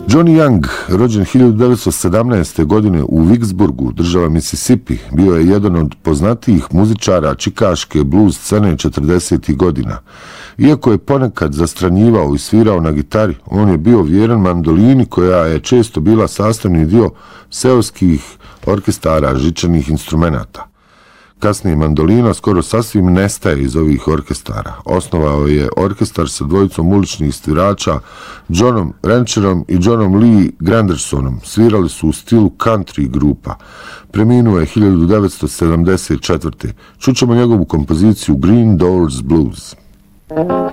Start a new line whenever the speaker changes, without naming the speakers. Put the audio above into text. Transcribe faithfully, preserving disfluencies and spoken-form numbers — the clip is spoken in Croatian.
Johnny Young, rođen hiljadu devetsto sedamnaeste. godine u Vicksburgu, država Mississippi, bio je jedan od poznatijih muzičara čikaške blues scene četrdesetih godina. Iako je ponekad zastranjivao i svirao na gitari, on je bio vjeran mandolini koja je često bila sastavni dio seoskih orkestara žičanih instrumenata. Kasnije mandolina skoro sasvim nestaje iz ovih orkestara. Osnovao je orkestar sa dvojicom uličnih svirača, Johnom Rancherom i Johnom Lee Grandersonom. Svirali su u stilu country grupa. Preminuo je hiljadu devetsto sedamdeset četvrte. Čućemo njegovu kompoziciju Green Doors Blues. Thank